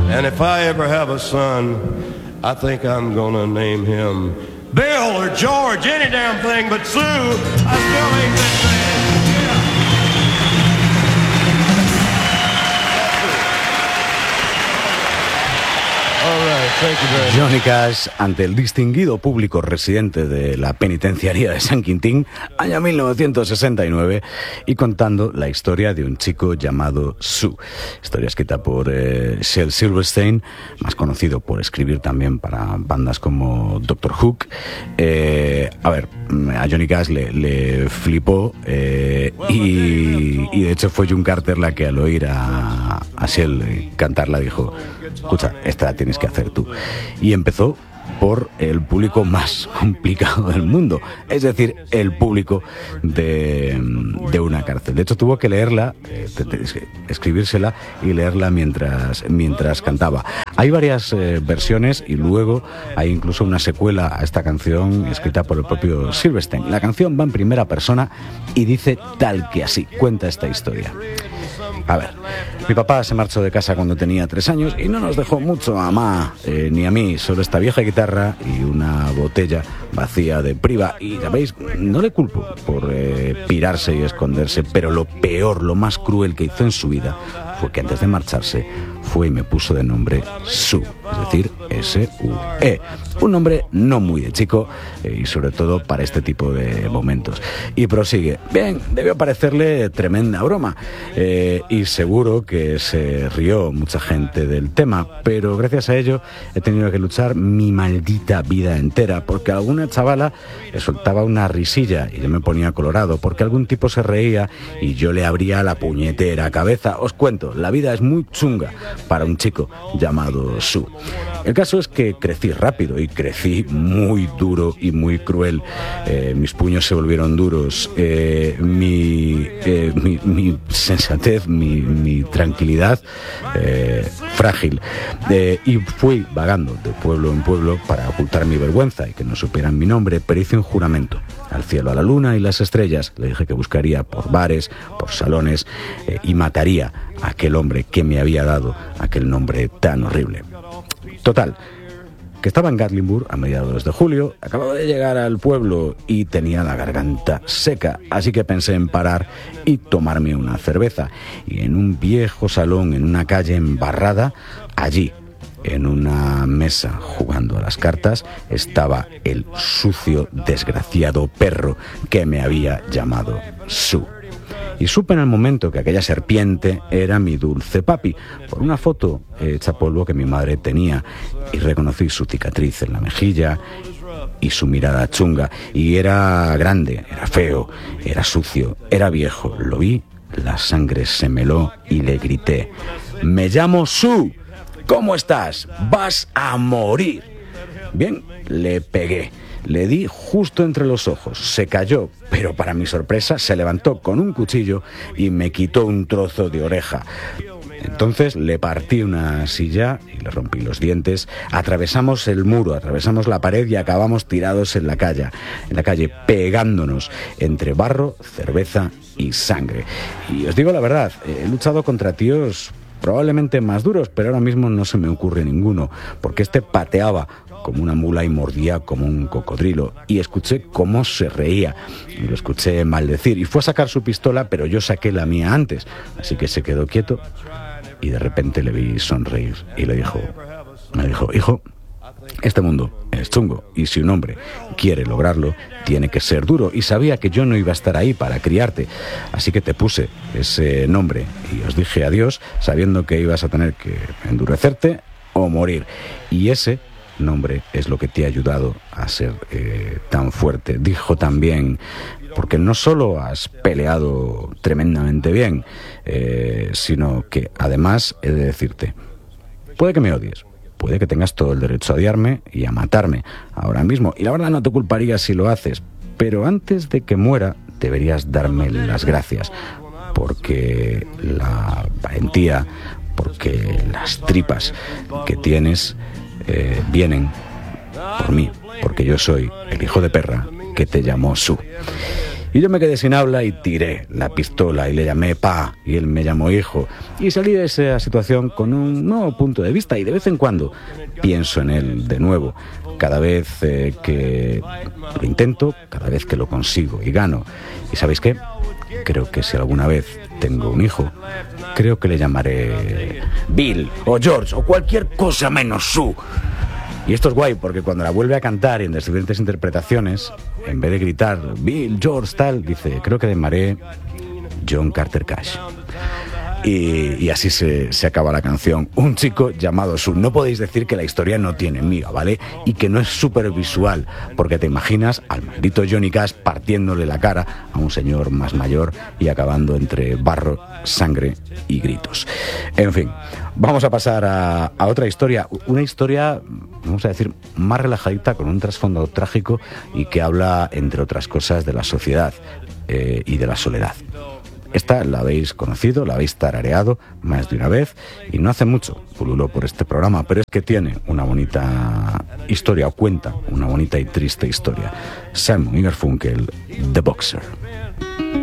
And if I ever have a son, I think I'm gonna name him Bill or George, any damn thing but Sue. I still ain't that bad. Johnny Cash ante el distinguido público residente de la penitenciaría de San Quintín, año 1969, y contando la historia de un chico llamado Sue. Historia escrita por Shel Silverstein, más conocido por escribir también para bandas como Doctor Hook. A Johnny Cash le flipó y de hecho fue June Carter la que al oír a Shel cantarla dijo: escucha, esta la tienes que hacer tú. Y empezó por el público más complicado del mundo, es decir, el público de una cárcel. De hecho, tuvo que leerla, escribírsela y leerla mientras cantaba. Hay varias versiones y luego hay incluso una secuela a esta canción escrita por el propio Silverstein. La canción va en primera persona y dice tal que así, cuenta esta historia. A ver, mi papá se marchó de casa cuando tenía 3 años y no nos dejó mucho a mamá ni a mí, solo esta vieja guitarra y una botella vacía de priva. Y sabéis, no le culpo por pirarse y esconderse, pero lo peor, lo más cruel que hizo en su vida fue que antes de marcharse fue y me puso de nombre Sue, es decir, S-U-E. Un nombre no muy de chico y sobre todo para este tipo de momentos. Y prosigue. Bien, debió parecerle tremenda broma y seguro que se rió mucha gente del tema, pero gracias a ello he tenido que luchar mi maldita vida entera porque alguna chavala le soltaba una risilla y yo me ponía colorado porque algún tipo se reía y yo le abría la puñetera cabeza. Os cuento, la vida es muy chunga para un chico llamado Sue. El caso es que crecí rápido y crecí muy duro y muy cruel. Mis puños se volvieron duros, mi sensatez, mi tranquilidad frágil, y fui vagando de pueblo en pueblo para ocultar mi vergüenza y que no supieran mi nombre, pero hice un juramento al cielo, a la luna y las estrellas. Le dije que buscaría por bares, por salones y mataría a aquel hombre que me había dado aquel nombre tan horrible. Total, que estaba en Gatlinburg a mediados de julio, acababa de llegar al pueblo y tenía la garganta seca, así que pensé en parar y tomarme una cerveza. Y en un viejo salón, en una calle embarrada, allí, en una mesa jugando a las cartas, estaba el sucio, desgraciado perro que me había llamado Sue. Y supe en el momento que aquella serpiente era mi dulce papi, por una foto hecha polvo que mi madre tenía, y reconocí su cicatriz en la mejilla y su mirada chunga. Y era grande, era feo, era sucio, era viejo. Lo vi, la sangre se me heló y le grité: «Me llamo Sue, ¿cómo estás? Vas a morir». Bien, le pegué. Le di justo entre los ojos, se cayó, pero para mi sorpresa se levantó con un cuchillo y me quitó un trozo de oreja. Entonces le partí una silla y le rompí los dientes, atravesamos el muro, atravesamos la pared y acabamos tirados en la calle pegándonos entre barro, cerveza y sangre. Y os digo la verdad, he luchado contra tíos probablemente más duros, pero ahora mismo no se me ocurre ninguno, porque este pateaba como una mula y mordía como un cocodrilo, y escuché cómo se reía y lo escuché maldecir y fue a sacar su pistola, pero yo saqué la mía antes, así que se quedó quieto y de repente le vi sonreír y me dijo: «Hijo, este mundo es chungo y si un hombre quiere lograrlo tiene que ser duro, y sabía que yo no iba a estar ahí para criarte, así que te puse ese nombre y os dije adiós sabiendo que ibas a tener que endurecerte o morir, y ese nombre es lo que te ha ayudado a ser tan fuerte». Dijo también: «Porque no solo has peleado tremendamente bien, sino que además he de decirte, puede que me odies, puede que tengas todo el derecho a odiarme y a matarme ahora mismo, y la verdad no te culparía si lo haces, pero antes de que muera deberías darme las gracias, porque la valentía, porque las tripas que tienes vienen por mí, porque yo soy el hijo de perra que te llamó Sue». Y yo me quedé sin habla y tiré la pistola y le llamé pa, y él me llamó hijo. Y salí de esa situación con un nuevo punto de vista y de vez en cuando pienso en él de nuevo. Cada vez que lo intento, cada vez que lo consigo y gano. ¿Y sabéis qué? Creo que si alguna vez tengo un hijo, creo que le llamaré Bill o George o cualquier cosa menos Sue. Y esto es guay porque cuando la vuelve a cantar en diferentes interpretaciones, en vez de gritar Bill, George, tal, dice, creo que le llamaré John Carter Cash. Y así se acaba la canción. Un chico llamado Sue. No podéis decir que la historia no tiene miga, ¿vale? Y que no es súper visual, porque te imaginas al maldito Johnny Cash partiéndole la cara a un señor más mayor y acabando entre barro, sangre y gritos. En fin, vamos a pasar a otra historia. Una historia, vamos a decir, más relajadita, con un trasfondo trágico y que habla, entre otras cosas, de la sociedad y de la soledad. Esta la habéis conocido, la habéis tarareado más de una vez y no hace mucho pululó por este programa, pero es que tiene una bonita historia, o cuenta una bonita y triste historia. Simon y Garfunkel, The Boxer.